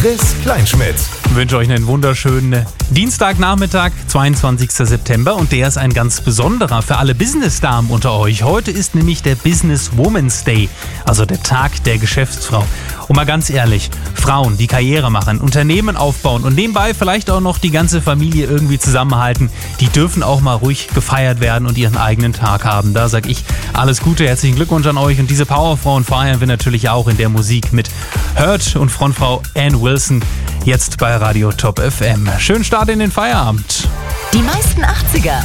Chris Kleinschmidt. Ich wünsche euch einen wunderschönen Dienstagnachmittag, 22. September, und der ist ein ganz besonderer für alle Business-Damen unter euch. Heute ist nämlich der Business Women's Day, also der Tag der Geschäftsfrau. Und mal ganz ehrlich, Frauen, die Karriere machen, Unternehmen aufbauen und nebenbei vielleicht auch noch die ganze Familie irgendwie zusammenhalten, die dürfen auch mal ruhig gefeiert werden und ihren eigenen Tag haben. Da sage ich alles Gute, herzlichen Glückwunsch an euch, und diese Powerfrauen feiern wir natürlich auch in der Musik mit Hurt und Frontfrau Ann Wilson, jetzt bei Radio Top FM. Schönen Start in den Feierabend. Die meisten 80er